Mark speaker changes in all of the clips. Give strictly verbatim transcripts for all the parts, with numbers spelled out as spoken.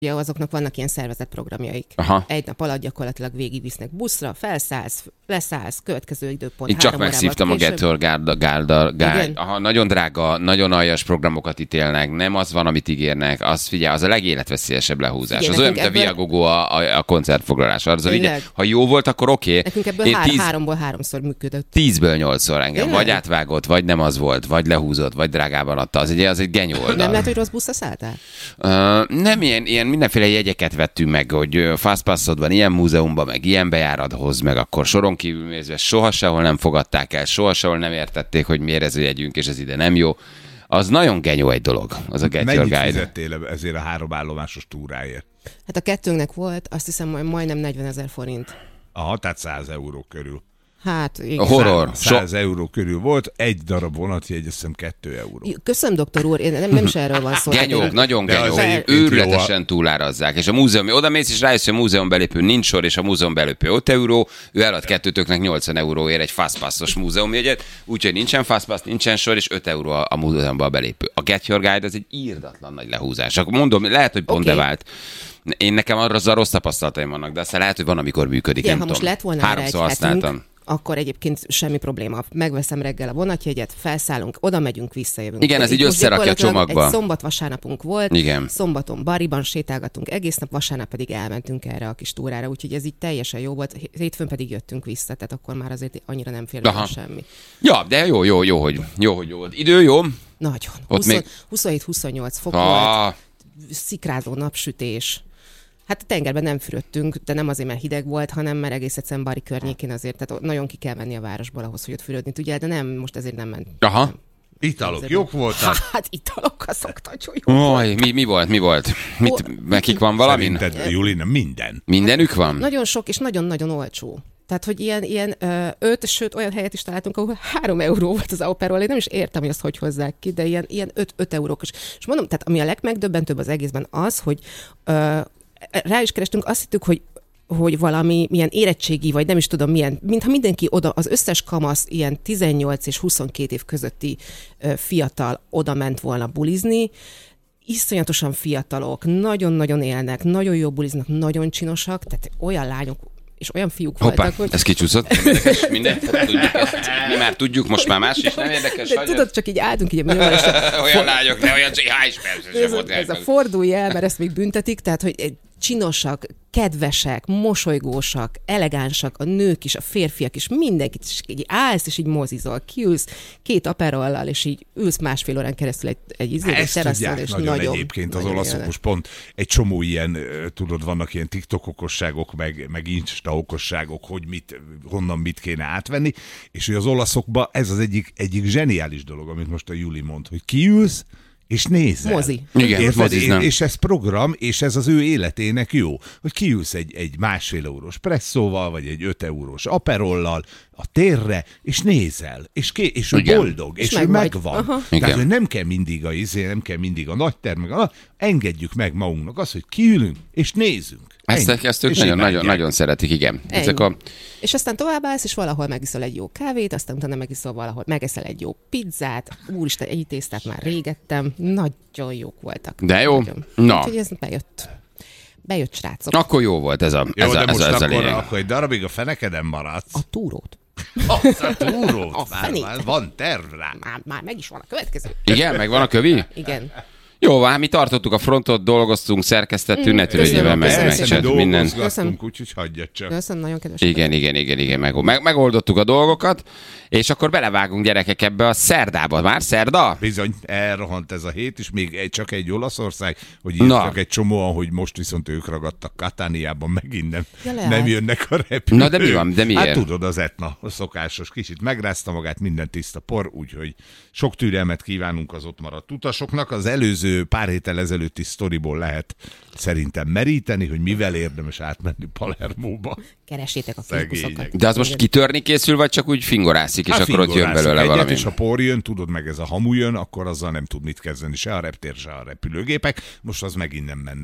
Speaker 1: Ja, azoknak vannak ilyen szervezett programjaik.
Speaker 2: Aha.
Speaker 1: Egy nap alatt gyakorlatilag végigvisznek buszra, felszállsz, leszállsz, következő időpont.
Speaker 2: Én csak megszívtam a Getor Gárda, Gárda, Gárda. Aha, nagyon drága, nagyon aljas programokat ítélnek, nem az van, amit ígérnek, az figyelj, az a legéletveszélyesebb lehúzás. Igen, az olyan, mint ebből... a Viagogo a, a, a koncertfoglalás. Az a ha jó volt, akkor oké. Okay.
Speaker 1: Nekünk ebből hár, tíz... háromból háromszor működött.
Speaker 2: Tízből nyolcszor engem. Én vagy lehet. Átvágott, vagy nem az volt, vagy lehúzott, vagy drágában adta. Az egy, az egy genyó oldal.
Speaker 1: Nem lehet, hogy rossz buszra szálltál?
Speaker 2: Uh, nem ilyen, ilyen mindenféle jegyeket vettünk meg, hogy fastpassod van ilyen múzeumban, meg ilyen bejárathoz, meg akkor soron kívül nézve soha sehol nem fogadták el, soha sehol nem értették, hogy miért ez jegyünk, és ez ide nem jó. Az nagyon genyó egy dolog, az a Get Your Guide.
Speaker 3: Mennyit fizettél ezért a három állomásos túráért?
Speaker 1: Hát a kettőnknek volt, azt hiszem majd majdnem negyvenezer forint.
Speaker 3: Aha, tehát száz euró körül.
Speaker 1: Hát, igen.
Speaker 2: A horror.
Speaker 3: száz euró körül volt, egy darab vonatjegy, azt hiszem kettő euró.
Speaker 1: Köszönöm, doktor úr, én nem, nem is erről van szó.
Speaker 2: Genyók, nagyon genyók. Őrületesen túlárazzák. És a múzeum, oda mész és rájössz, hogy a múzeum belépő nincs sor, és a múzeum belépő öt euró, ő elad kettőtöknek nyolcvan euróért egy fastpassos múzeumjegyet, úgyhogy nincsen fastpass, nincsen sor, és öt euró a múzeumban belépő. A Get Your Guide az egy írdatlan nagy lehúzás. Akkor mondom, lehet, hogy pont okay. bevált. Én nekem arra az a rossz tapasztalataim vannak, de aztán lehet, hogy van, amikor működik.
Speaker 1: Igen,
Speaker 2: nem
Speaker 1: ha
Speaker 2: tudom.
Speaker 1: most lett volna háromszor használtam. Akkor egyébként semmi probléma. Megveszem reggel a vonatjegyet, felszállunk, oda megyünk, visszajövünk.
Speaker 2: Igen, ez így összerakja a csomagba.
Speaker 1: Egy szombat-vasárnapunk volt,
Speaker 2: igen.
Speaker 1: Szombaton Bariban sétálgattunk egész nap, vasárnap pedig elmentünk erre a kis túrára, úgyhogy ez így teljesen jó volt. Hétfőn pedig jöttünk vissza, tehát akkor már azért annyira nem fér bele semmi.
Speaker 2: Ja, de jó, jó, jó, hogy jó, hogy jó volt. Idő jó?
Speaker 1: Nagyon.
Speaker 2: Ott még...
Speaker 1: huszonhét-huszonnyolc fok
Speaker 2: ah.
Speaker 1: volt, szikrázó napsütés. Hát a tengerben nem fürödtünk, de nem azért, mert hideg volt, hanem mert egész egyszerűen Bari környékén azért, tehát nagyon ki kell menni a városból ahhoz, hogy ott fürödni tudjál, de nem, most ezért nem ment.
Speaker 2: Aha.
Speaker 1: Nem.
Speaker 3: Italok jók voltak?
Speaker 1: Hát italokkal szokta, hogy jó
Speaker 2: Oly, mi, mi volt, mi volt? Mit, oh, nekik van valamin?
Speaker 3: Szerinted, Julina, minden.
Speaker 2: Mindenük van?
Speaker 1: Nagyon sok és nagyon-nagyon olcsó. Tehát, hogy ilyen, ilyen ö, öt, sőt, olyan helyet is találtunk, ahol három euró volt az Auperol. Én nem is értem, hogy azt hogy hozzák ki, de ilyen, ilyen öt, öt eurók. És mondom, tehát ami a legmegdöbbentőbb az egészben az, hogy ö, rá is kerestünk, azt hittük, hogy hogy valami milyen érettségi, vagy nem is tudom milyen, mintha mindenki oda, az összes kamasz ilyen tizennyolc és huszonkét év közötti ö, fiatal oda ment volna bulizni, iszonyatosan fiatalok, nagyon-nagyon élnek, nagyon jó buliznak, nagyon csinosak, tehát olyan lányok és olyan fiúk
Speaker 2: Hoppá,
Speaker 1: voltak, hogy...
Speaker 2: ez kicsúszott, nem érdekes, minden, tudjuk ezt, mi már tudjuk, most már más is, nem érdekes.
Speaker 1: De tudod, csak így álltunk, így a millióan, és a...
Speaker 2: Olyan lányok, de olyan hány persze
Speaker 1: sem volt. Ez a fordulj el, mert ezt még büntetik, tehát, hogy csinosak, kedvesek, mosolygósak, elegánsak, a nők is, a férfiak is, mindenkit, és így állsz, és így mozizol, kiülsz két aperollal, és így ülsz másfél órán keresztül egy, egy izére,
Speaker 3: ezt
Speaker 1: teraszon, és
Speaker 3: nagyon
Speaker 1: nagyon...
Speaker 3: Egyébként az olaszok most pont egy csomó ilyen, tudod, vannak ilyen TikTok okosságok, meg, meg Insta okosságok, hogy mit, honnan mit kéne átvenni, és hogy az olaszokban ez az egyik, egyik zseniális dolog, amit most a Juli mond, hogy kiülsz, és nézel.
Speaker 1: Mozi.
Speaker 2: Igen,
Speaker 3: érted? És ez program, és ez az ő életének jó, hogy kiülsz egy, egy másfél eurós presszóval, vagy egy öt eurós aperollal a térre, és nézel, és, ké, és ő boldog, és, és meg ő megvan. Aha. Tehát, hogy nem kell mindig a izé, nem kell mindig a nagy terv, meg a, engedjük meg magunknak azt, hogy kiülünk, és nézünk.
Speaker 2: Ezt, ezt ők nagyon, nagyon, nagyon szeretik, igen. Ezek a...
Speaker 1: És aztán továbbállsz, és valahol megiszol egy jó kávét, aztán utána megiszol valahol, megeszel egy jó pizzát, úristen, egy tésztát már régettem, nagyon jók voltak.
Speaker 2: De jó?
Speaker 1: Nagyon.
Speaker 2: Na.
Speaker 1: Úgyhogy ez bejött. Bejött, srácok.
Speaker 2: Akkor jó volt ez a
Speaker 3: jó,
Speaker 2: ez
Speaker 3: de
Speaker 2: a,
Speaker 3: most
Speaker 2: ez a, ez a
Speaker 3: akkor,
Speaker 2: lényeg.
Speaker 3: akkor egy darabig a fenekeden maradsz.
Speaker 1: A túrót.
Speaker 3: Az a túrót.
Speaker 1: A
Speaker 3: már, már van terv rá.
Speaker 1: Már, már meg is van a következő.
Speaker 2: Igen, meg van a kövi?
Speaker 1: Igen.
Speaker 2: Jó, hát mi tartottuk a frontot, dolgoztunk, szerkesztettünk, ne törődjél meg, megcsináltuk minden.
Speaker 3: Köszönöm, úgyhogy hagyjad csak.
Speaker 1: Köszönöm, nagyon kedves.
Speaker 2: Igen, igen, igen, igen, meg, meg, megoldottuk a dolgokat, és akkor belevágunk, gyerekek, ebbe a szerdába. Már szerda?
Speaker 3: Bizony, elrohant ez a hét, és még egy, csak egy Olaszország, hogy írtak egy csomóan, hogy most viszont ők ragadtak Katániában, megint nem,
Speaker 1: ja,
Speaker 3: nem jönnek a repülők.
Speaker 2: Na de mi van, de miért?
Speaker 3: Hát tudod, az Etna, a szokásos, kicsit megrázta magát, minden tiszta por, úgyhogy sok türelmet kívánunk az ott maradt utasoknak. Az előző pár héttel ezelőtti sztoriból lehet szerintem meríteni, hogy mivel érdemes átmenni Palermóba.
Speaker 1: Keresétek a kisbuszokat.
Speaker 2: De az most kitörni készül, vagy csak úgy fingorászik, és hát akkor ott jön belőle
Speaker 3: egyet,
Speaker 2: valami?
Speaker 3: És ha por jön, tudod, meg ez a hamu jön, akkor azzal nem tud mit kezdeni, se a reptér, se a repülőgépek. Most az megint nem mennek.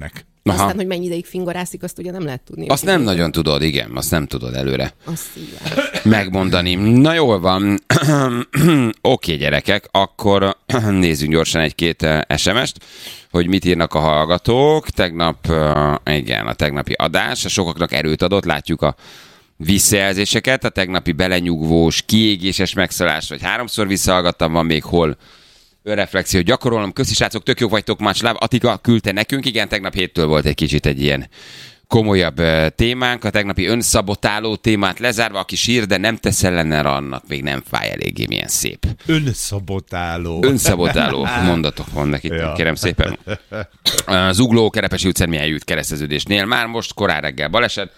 Speaker 1: Aha. Aztán, hogy mennyi ideig fingarászik, azt ugye nem lehet tudni.
Speaker 2: Azt nem nagyon tudod, igen, azt nem tudod előre
Speaker 1: azt
Speaker 2: megmondani. Na jól van. Oké, okay, gyerekek, akkor nézzünk gyorsan egy-két es em est, hogy mit írnak a hallgatók. Tegnap, igen, a tegnapi adás, a sokaknak erőt adott, látjuk a visszajelzéseket, a tegnapi belenyugvós, kiégéses megszállás, vagy háromszor visszahallgattam, van még hol önreflexió, gyakorolom, köszi srácok, tök jók vagytok, much love. Attika küldte nekünk, igen, tegnap héttől volt egy kicsit egy ilyen komolyabb témánk, a tegnapi önszabotáló témát lezárva, aki sír, de nem tesz ellene, annak még nem fáj eléggé, milyen szép.
Speaker 3: Önszabotáló.
Speaker 2: Önszabotáló mondatok vannak itt, ja. Kérem szépen. Zugló, Kerepesi utcán milyen jut kereszteződésnél, már most korán reggel baleset,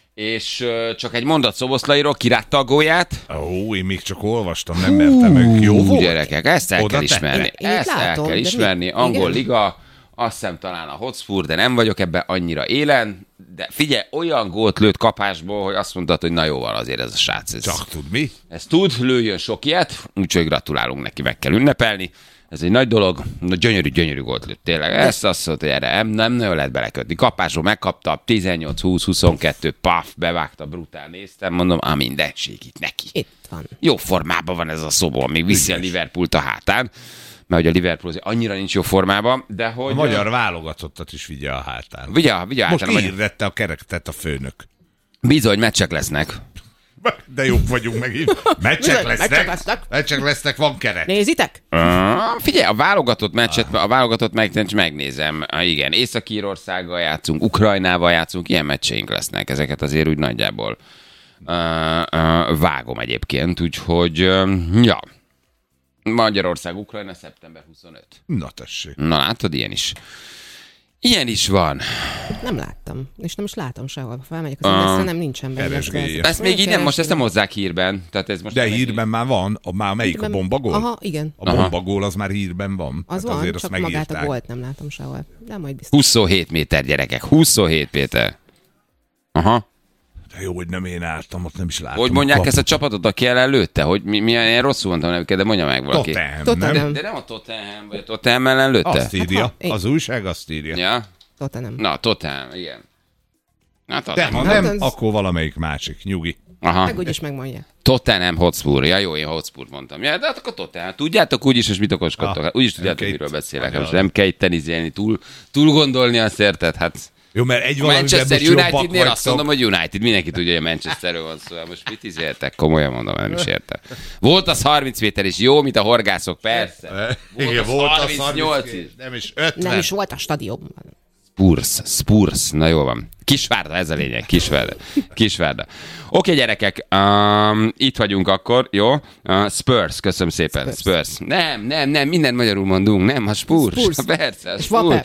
Speaker 2: és uh, csak egy mondat Szoboszlairól, kirátta a gólyát.
Speaker 3: Ó, én még csak olvastam, nem mertem meg. Jó volt?
Speaker 2: Gyerekek, ezt el Oda kell ismerni. Ezt látom, el kell ismerni. Mi? Angol igen? Liga, azt hiszem talán a Hotspur, de nem vagyok ebben annyira élen. De figyelj, olyan gólt lőtt kapásból, hogy azt mondtad, hogy na jó van azért ez a srác. Ez,
Speaker 3: csak tud mi?
Speaker 2: Ez tud, lőjön sok ilyet, úgyhogy gratulálunk neki, meg kell ünnepelni. Ez egy nagy dolog, na, gyönyörű, gyönyörű gólt lőtt, tényleg. Ezt azt mondta, hogy erre nem, nem nagyon lehet belekötni. Kapásról megkapta, tizennyolc húsz huszonkettő, paf, bevágta, brutál, néztem, mondom, a mindenség itt neki.
Speaker 1: Itt van.
Speaker 2: Jó formában van ez a szobor, még viszi a Liverpoolt a hátán, mert ugye a Liverpool annyira nincs jó formában, de hogy...
Speaker 3: A magyar válogatottat is vigye a hátán.
Speaker 2: Vigye, vigye a hátán.
Speaker 3: Most írdette a kerektet a főnök.
Speaker 2: Bizony, meccsek lesznek.
Speaker 3: De jók vagyunk megint. Meccsek lesznek. Meccsek lesznek. Meccsek lesznek, van keret.
Speaker 1: Nézitek?
Speaker 2: Uh, figyelj, a válogatott meccset, a válogatott meccset megnézem. Uh, igen, Észak-Írországgal játszunk, Ukrajnával játszunk, ilyen meccseink lesznek. Ezeket azért úgy nagyjából uh, uh, vágom egyébként, úgyhogy uh, ja. Magyarország, Ukrajna, szeptember huszonötödike.
Speaker 3: Na tessék.
Speaker 2: Na látod, ilyen is. Ilyen is van.
Speaker 1: Nem láttam, és nem is látom sehol. Felmegyek az uh, nem nincsen benne.
Speaker 2: Ezt még így nem, most ezt nem hozzák hírben. Tehát ez most
Speaker 3: de hírben így... már van, a, már melyik hírben... a bombagól?
Speaker 1: Aha, igen.
Speaker 3: A bombagól az már hírben van.
Speaker 1: Az hát van, azért csak magát a gólt nem látom sehol. De majd biztos.
Speaker 2: huszonhét méter, gyerekek, huszonhét méter. Aha.
Speaker 3: De jó, hogy nem én álltam, ott nem is látom.
Speaker 2: Hogy mondják ezt a csapatot, aki előtte? Hogy mi, milyen rosszul mondtam nevüket, de mondja meg valaki.
Speaker 3: Tottenham,
Speaker 1: Tottenham.
Speaker 3: Nem?
Speaker 2: De nem a Tottenham, vagy a Tottenham ellen lőtte?
Speaker 3: Azt írja, hát, az újság azt írja.
Speaker 2: Ja?
Speaker 1: Tottenham.
Speaker 2: Na, Tottenham, igen. Na,
Speaker 3: de ha nem, az... akkor valamelyik másik, nyugi.
Speaker 1: Aha. Meg úgyis megmondja.
Speaker 2: Tottenham Hotspur. Ja, jó, én Hotspur mondtam. Ja, de hát akkor Tottenham. Tudjátok úgyis, és mit okoskodtok? Ah, úgyis tudjátok, miről beszélek. Most nem kell itt tenizélni, túl, túl gondolni azt, érted? Hát...
Speaker 3: Jó, mert egy
Speaker 2: a Manchester Unitednél azt mondom, hogy United. Mindenki tudja, hogy a Manchesterről van szó. Most mit izéltek? Komolyan mondom, nem is értem. Volt az harminc méter is jó, mint a horgászok, persze. Volt
Speaker 3: igen,
Speaker 2: az
Speaker 3: volt
Speaker 2: harmincnyolc is.
Speaker 3: Nem is ötven.
Speaker 1: Nem is volt a stadionban.
Speaker 2: Spurs, Spurs, na jó van. Kisvárda, ez a lényeg, Kisvárda. Kisvárda. Oké, gyerekek, um, itt vagyunk akkor, jó? Uh, Spurs, köszönöm szépen, Spurs. Spurs. Nem, nem, nem, mindent magyarul mondunk, nem, a Spurs. Spurs. Persze, a Spurs.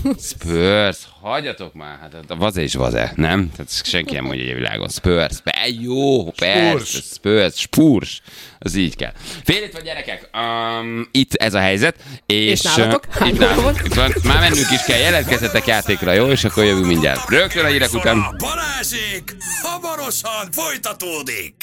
Speaker 2: Spurs, hagyjatok már, hát a vaze is vaze, nem? Tehát senki nem mondja egy világon. Spurs, be, jó, persze, Spurs, Spurs. Az így kell. Fél itt van, gyerekek, um, itt ez a helyzet. És,
Speaker 1: és nálatok?
Speaker 2: Uh, itt, nálatok, itt van, már mennünk is kell, jelentkezzetek játékra, jó? És akkor jövünk mindjárt. Rögtön a hírek után.
Speaker 4: Balázsék, hamarosan folytatódik.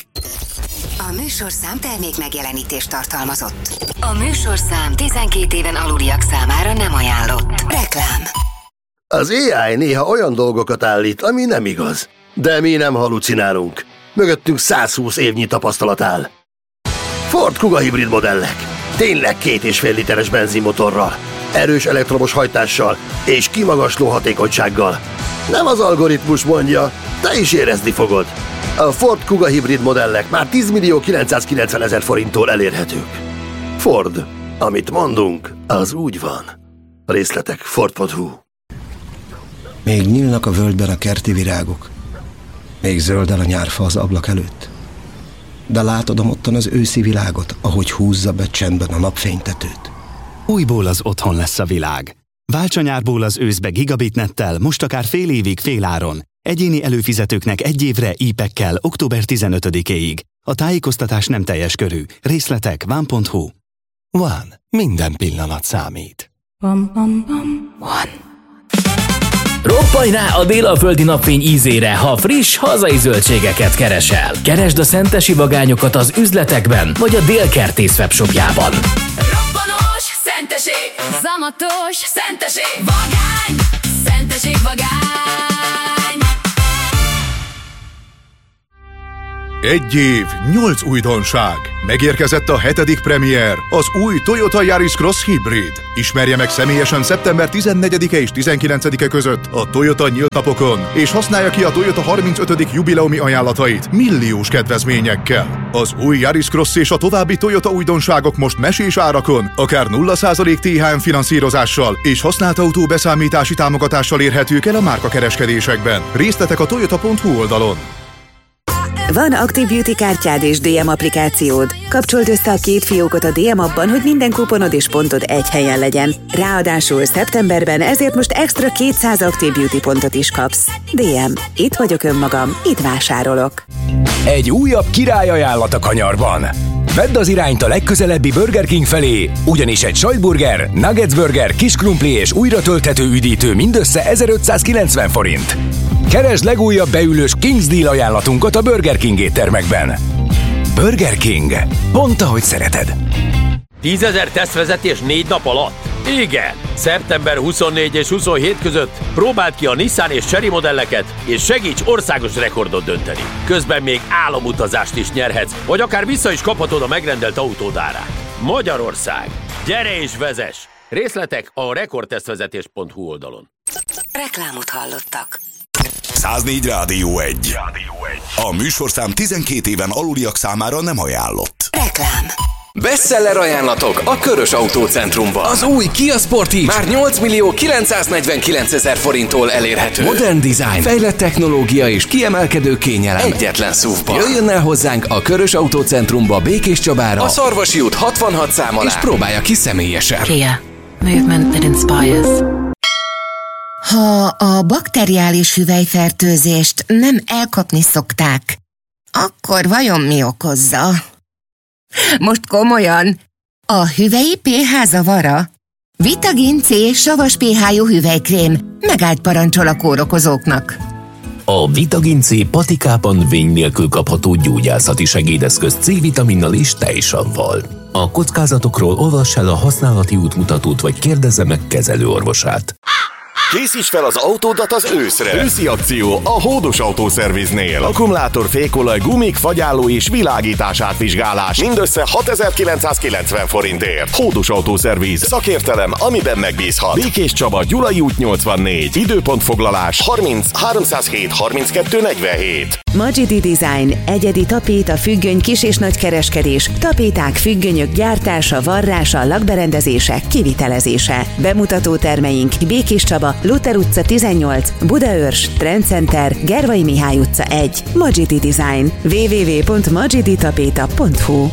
Speaker 5: A műsorszám termék megjelenítést tartalmazott. A műsorszám tizenkét éven aluliak számára nem ajánlott. Reklám.
Speaker 4: Az á i néha olyan dolgokat állít, ami nem igaz. De mi nem halucinálunk. Mögöttünk száz húsz évnyi tapasztalat áll. Ford Kuga hibrid modellek. Tényleg két és fél literes benzinmotorral, erős elektromos hajtással és kimagasló hatékonysággal. Nem az algoritmus mondja, te is érezni fogod. A Ford Kuga hibrid modellek már tíz millió kilencszázkilencven ezer forinttól elérhetők. Ford, amit mondunk, az úgy van. Részletek Ford pont hu.
Speaker 6: Még nyílnak a völgyben a kerti virágok. Még zöld el a nyárfa az ablak előtt. De látodom ottan az őszi világot, ahogy húzza be csendben a napfénytetőt.
Speaker 7: Újból az otthon lesz a világ. Válts a nyárból az őszbe gigabitnettel, most akár fél évig féláron. Egyéni előfizetőknek egy évre í pekkel október tizenötödikéig. A tájékoztatás nem teljes körű. Részletek van pont hu. Van. Minden pillanat számít.
Speaker 8: Van. Roppanj rá a délaföldi napfény ízére, ha friss, hazai zöldségeket keresel. Keresd a szentesi vagányokat az üzletekben, vagy a Délkertész webshopjában.
Speaker 9: Robbanos, szentesi, zamatos, szentesi, vagány, szentesi. mesterségvagány.
Speaker 10: Egy év, nyolc újdonság. Megérkezett a hetedik premier, az új Toyota Yaris Cross Hybrid. Ismerje meg személyesen szeptember tizennegyedike és tizenkilencedike között a Toyota nyílt napokon, és használja ki a Toyota harmincötödik jubileumi ajánlatait milliós kedvezményekkel. Az új Yaris Cross és a további Toyota újdonságok most mesés árakon, akár nulla százalék té há em finanszírozással és használt autó beszámítási támogatással érhetők el a márkakereskedésekben. Részletek a toyota pont hu oldalon.
Speaker 11: Van Active Beauty kártyád és dé em applikációd? Kapcsold össze a két fiókot a dé em appban, hogy minden kuponod és pontod egy helyen legyen. Ráadásul szeptemberben ezért most extra kétszáz Active Beauty pontot is kapsz. dé em. Itt vagyok önmagam, itt vásárolok.
Speaker 12: Egy újabb királyajánlat a kanyarban. Vedd az irányt a legközelebbi Burger King felé, ugyanis egy sajtburger, nuggets burger, kis krumpli és újra tölthető üdítő mindössze ezerötszázkilencven forint. Keresd legújabb beülős King's Deal ajánlatunkat a Burger King éttermekben. Burger King. Pont ahogy szereted.
Speaker 13: tízezer tesztvezetés négy nap alatt? Igen! szeptember huszonnégy és huszonhét között próbáld ki a Nissan és Chery modelleket, és segíts országos rekordot dönteni. Közben még álomutazást is nyerhetsz, vagy akár vissza is kaphatod a megrendelt autód árát. Magyarország! Gyere és vezess! Részletek a rekordtesztvezetés pont hu oldalon.
Speaker 5: Reklámot hallottak.
Speaker 14: száznégy Rádió egy. A műsorszám tizenkét éven aluliak számára nem ajánlott.
Speaker 5: Reklám.
Speaker 15: Bestseller ajánlatok a Körös Autócentrumban.
Speaker 16: Az új Kia Sportage
Speaker 15: már nyolc millió kilencszáznegyvenkilencezer forinttól elérhető.
Speaker 16: Modern design,
Speaker 15: fejlett technológia és kiemelkedő kényelem egyetlen szúvban.
Speaker 16: Jöjjön el hozzánk a Körös Autócentrumba, Békés Csabára,
Speaker 15: a Szarvasi út hatvanhat szám alá,
Speaker 16: és próbálja ki személyesen.
Speaker 17: Kia. Movement that inspires.
Speaker 18: Ha a bakteriális hüvelyfertőzést nem elkapni szokták, akkor vajon mi okozza? Most komolyan, a hüvelyi pé há zavara? Vitagin C savas pé há-jú hüvelykrém megállt parancsol a kórokozóknak.
Speaker 19: A Vitagin C patikában vény nélkül kapható gyógyászati segédeszköz C-vitaminnal és tejsavval. A kockázatokról olvass el a használati útmutatót, vagy kérdezze meg kezelőorvosát.
Speaker 20: Készíts fel az autódat az őszre! Őszi akció a Hódos Autószerviznél. Akkumulátor, fékolaj, gumik, fagyálló és világítás átvizsgálás mindössze hatezer-kilencszázkilencven forintért. Hódos Autószerviz. Szakértelem, amiben megbízhat. Békés Csaba, Gyulai út nyolcvannégy. Időpontfoglalás harminc háromszázhét harminckettő negyvenhét.
Speaker 11: Magidi Design. Egyedi tapéta, függöny, kis- és nagykereskedés. Tapéták, függönyök gyártása, varrása, lakberendezése, kivitelezése. Bemutató termeink Békés Csaba, Luther utca tizennyolc, Budaörs, Trendcenter, Gervai Mihály utca egy. Magidi Design. double-u double-u double-u pont magidi tapéta pont hu.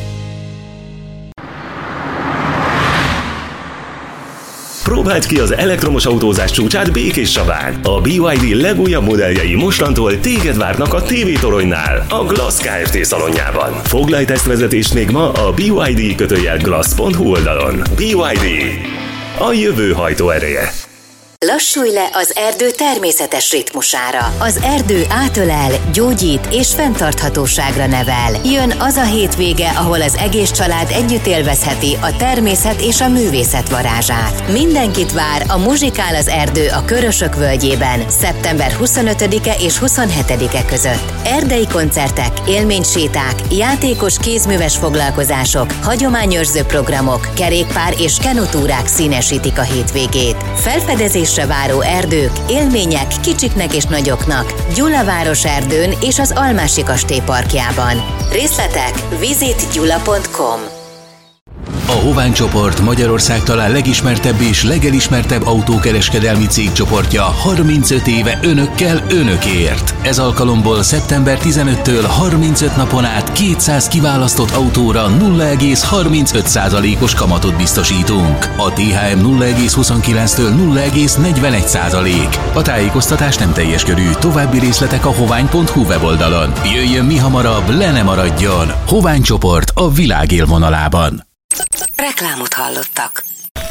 Speaker 21: Próbáld ki az elektromos autózás csúcsát Békés Csabán. A bé ipszilon dé legújabb modelljei mostantól téged várnak a té vé-toronynál, a Glass Kft. Szalonjában. Foglalj tesztvezetést még ma a bé ipszilon dé kötőjel glass pont hu oldalon. bé ipszilon dé. A jövő hajtóereje.
Speaker 5: Lassulj le az erdő természetes ritmusára. Az erdő átölel, gyógyít és fenntarthatóságra nevel. Jön az a hétvége, ahol az egész család együtt élvezheti a természet és a művészet varázsát. Mindenkit vár a Muzsikál az erdő a Körösök völgyében szeptember huszonötödike és huszonhetedike között. Erdei koncertek, élményséták, játékos kézműves foglalkozások, hagyományőrző programok, kerékpár és kenutúrák színesítik a hétvégét. Felfedezés váró erdők, élmények kicsiknek és nagyoknak, Gyulaváros erdőn és az Almási kastély parkjában. Részletek visit gyula pont com.
Speaker 7: A Hovány csoport Magyarország talán legismertebb és legelismertebb autókereskedelmi cégcsoportja harmincöt éve önökkel, önökért. Ez alkalomból szeptember tizenötödikétől harmincöt napon át kétszáz kiválasztott autóra nulla egész harmincöt százalékos kamatot biztosítunk. A té há em nulla egész huszonkilenctől nulla egész negyvenegy százalék. A tájékoztatás nem teljes körű, további részletek a hovány pont hu weboldalon. Jöjjön mi hamarabb, le ne maradjon! Hovány csoport a világ élvonalában.
Speaker 5: Reklámot hallottak.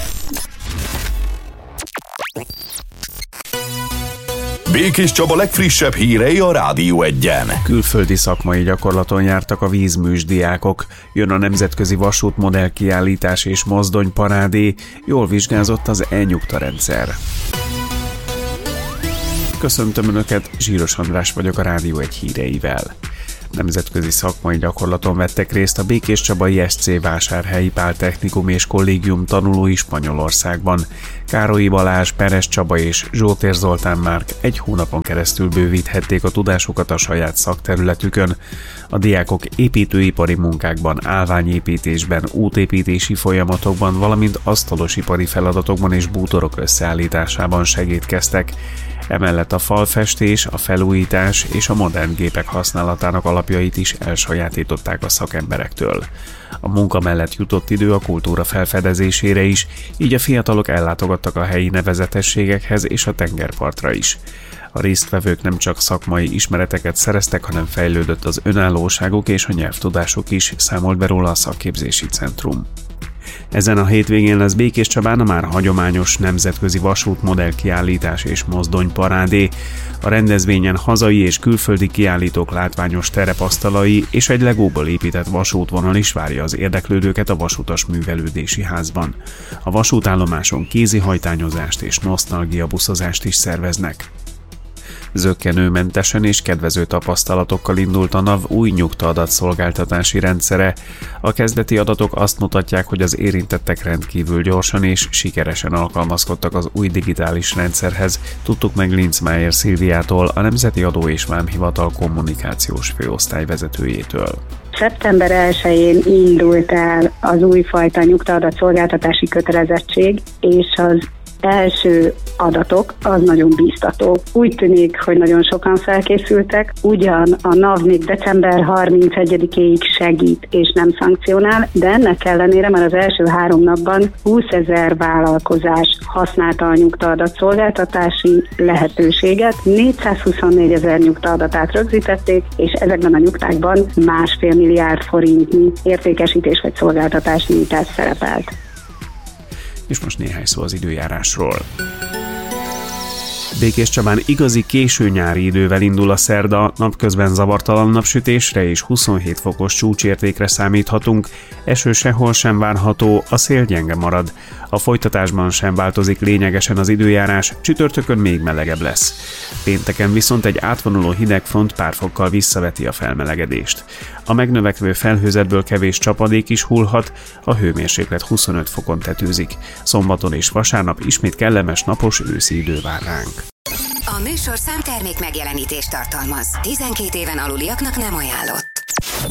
Speaker 20: Békés Csaba legfrissebb hírei a Rádió egyen.
Speaker 22: Külföldi szakmai gyakorlaton jártak a vízműs diákok. Jön a nemzetközi vasútmodell kiállítás és mozdonyparádé. Jól vizsgázott az e-nyugta rendszer. Köszöntöm Önöket, Zsíros András vagyok a Rádió egy híreivel. Nemzetközi szakmai gyakorlaton vettek részt a Békéscsabai es cé Vásárhelyi Pál Technikum és Kollégium tanulói Spanyolországban. Károlyi Balázs, Peres Csaba és Zsótér Zoltán Márk egy hónapon keresztül bővíthették a tudásukat a saját szakterületükön. A diákok építőipari munkákban, állványépítésben, útépítési folyamatokban, valamint asztalosipari feladatokban és bútorok összeállításában segítkeztek. Emellett a falfestés, a felújítás és a modern gépek használatának alapjait is elsajátították a szakemberektől. A munka mellett jutott idő a kultúra felfedezésére is, így a fiatalok ellátogattak a helyi nevezetességekhez és a tengerpartra is. A résztvevők nem csak szakmai ismereteket szereztek, hanem fejlődött az önállóságuk és a nyelvtudásuk is, számolt be róla a szakképzési centrum. Ezen a hétvégén lesz Békéscsabán a már hagyományos nemzetközi vasútmodell kiállítás és mozdonyparádé. A rendezvényen hazai és külföldi kiállítók látványos terepasztalai és egy legóból épített vasútvonal is várja az érdeklődőket a Vasutas Művelődési Házban. A vasútállomáson kézihajtányozást és nosztalgiabuszozást is szerveznek. Zökkenőmentesen és kedvező tapasztalatokkal indult a NAV új nyugta-adatszolgáltatási rendszere. A kezdeti adatok azt mutatják, hogy az érintettek rendkívül gyorsan és sikeresen alkalmazkodtak az új digitális rendszerhez, tudtuk meg Linzmeier Szilviától, a Nemzeti Adó és Vámhivatal kommunikációs főosztály vezetőjétől.
Speaker 3: szeptember elsején indult el az újfajta nyugta-adatszolgáltatási kötelezettség, és az első adatok az nagyon bíztató. Úgy tűnik, hogy nagyon sokan felkészültek, ugyan a NAV még december harmincegyedikéig segít és nem szankcionál, de ennek ellenére már az első három napban húszezer vállalkozás használta a nyugta-adatszolgáltatási lehetőséget, négyszázhuszonnégyezer nyugta-adatát rögzítették, és ezekben a nyugtákban másfél milliárd forintnyi értékesítés vagy szolgáltatás nyújtás szerepelt.
Speaker 22: És most néhány szó az időjárásról. Békéscsabán igazi késő nyári idővel indul a szerda, napközben zavartalan napsütésre és huszonhét fokos csúcsértékre számíthatunk, eső sehol sem várható, a szél gyenge marad. A folytatásban sem változik lényegesen az időjárás, csütörtökön még melegebb lesz. Pénteken viszont egy átvonuló hidegfront pár fokkal visszaveti a felmelegedést. A megnövekvő felhőzetből kevés csapadék is hullhat, a hőmérséklet huszonöt fokon tetőzik. Szombaton és vasárnap ismét kellemes napos őszi idő vár ránk.
Speaker 5: A műsorszám termék megjelenítést tartalmaz. tizenkét éven aluliaknak nem ajánlott.